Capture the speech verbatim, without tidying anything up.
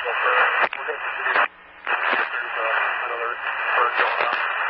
Well, for, we're going to continue. There's uh, another bird going on.